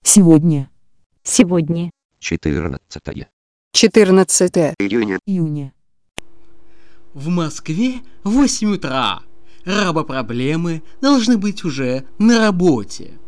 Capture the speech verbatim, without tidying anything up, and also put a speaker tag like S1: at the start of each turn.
S1: Сегодня.
S2: Сегодня.
S3: четырнадцатое
S4: четырнадцатое
S3: июня.
S1: Июня.
S5: В Москве восемь утра. Рабопроблемы должны быть уже на работе.